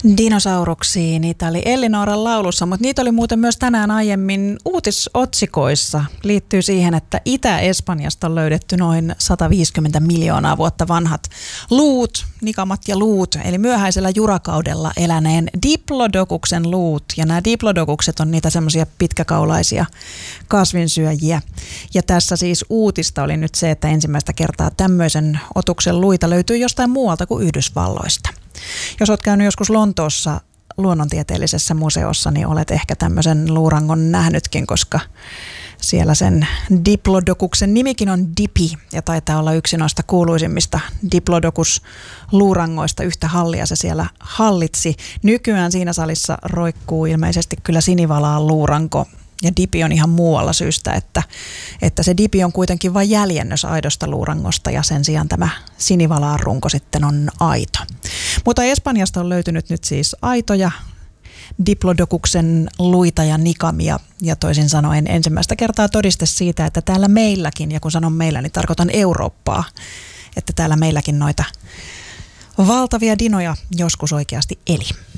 Dinosauruksia, niitä oli Ellinooran laulussa, mutta niitä oli muuten myös tänään aiemmin uutisotsikoissa. Liittyy siihen, että Itä-Espanjasta on löydetty noin 150 miljoonaa vuotta vanhat luut, nikamat ja luut, eli myöhäisellä jurakaudella eläneen diplodokuksen luut. Ja nämä diplodokukset on niitä semmoisia pitkäkaulaisia kasvinsyöjiä. Ja tässä siis uutista oli nyt se, että ensimmäistä kertaa tämmöisen otuksen luita löytyy jostain muualta kuin Yhdysvalloista. Jos olet käynyt joskus Lontoossa luonnontieteellisessä museossa, niin olet ehkä tämmöisen luurangon nähnytkin, koska siellä sen diplodokuksen nimikin on Dipi ja taitaa olla yksi noista kuuluisimmista diplodokus-luurangoista. Yhtä hallia se siellä hallitsi. Nykyään siinä salissa roikkuu ilmeisesti kyllä sinivalaan luuranko. Ja dipi on ihan muualla syystä, että se dipi on kuitenkin vain jäljennös aidosta luurangosta ja sen sijaan tämä sinivalaan runko sitten on aito. Mutta Espanjasta on löytynyt nyt siis aitoja diplodokuksen luita ja nikamia ja toisin sanoen ensimmäistä kertaa todiste siitä, että täällä meilläkin, ja kun sanon meillä, niin tarkoitan Eurooppaa, että täällä meilläkin noita valtavia dinoja joskus oikeasti eli.